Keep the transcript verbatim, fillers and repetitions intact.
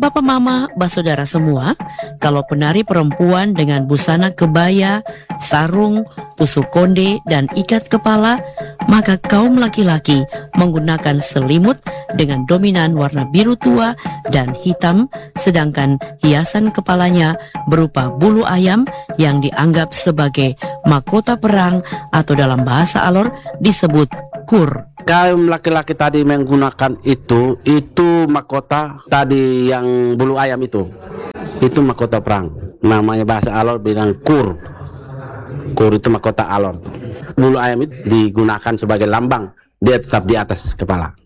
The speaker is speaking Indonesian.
Bapak mama, saudara semua, kalau penari perempuan dengan busana kebaya, sarung, tusuk konde, dan ikat kepala, maka kaum laki-laki menggunakan selimut dengan dominan warna biru tua dan hitam, sedangkan hiasan kepalanya berupa bulu ayam yang dianggap sebagai mahkota perang atau dalam bahasa Alor disebut kur. Kaum laki-laki tadi menggunakan itu, itu mahkota tadi yang bulu ayam itu, itu mahkota perang. Namanya bahasa Alor bilang kur. Kur itu mahkota Alor. Bulu ayam itu digunakan sebagai lambang, dia tetap di atas kepala.